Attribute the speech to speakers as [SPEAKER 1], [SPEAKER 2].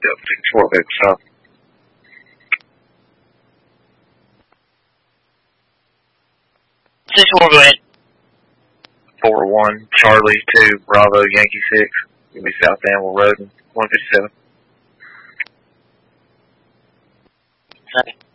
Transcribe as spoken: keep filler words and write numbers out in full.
[SPEAKER 1] Delta six four, back south.
[SPEAKER 2] six four, go ahead.
[SPEAKER 1] four one, Charlie two, Bravo, Yankee six. You'll be South Danville Road, one fifty-seven.
[SPEAKER 2] Copy.